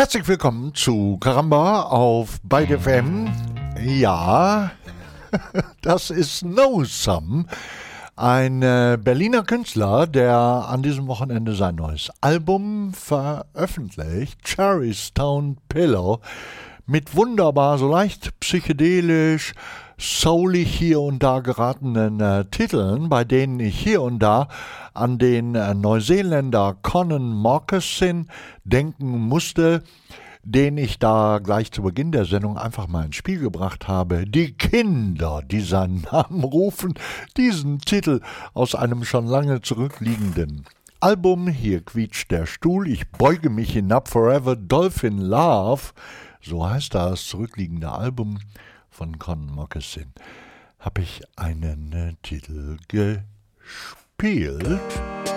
Herzlich willkommen zu Karamba auf Byte FM. Ja, das ist No Sum, ein Berliner Künstler, der an diesem Wochenende sein neues Album veröffentlicht, Cherry's Town Pillow, mit wunderbar, so leicht psychedelisch, soulig hier und da geratenen Titeln, bei denen ich hier und da an den Neuseeländer Conan Moccasin denken musste, den ich da gleich zu Beginn der Sendung einfach mal ins Spiel gebracht habe. Die Kinder, die seinen Namen rufen, diesen Titel aus einem schon lange zurückliegenden Album. Hier quietscht der Stuhl, ich beuge mich hinab, Forever Dolphin Love, so heißt das zurückliegende Album von Conan Moccasin, habe ich einen Titel gespielt.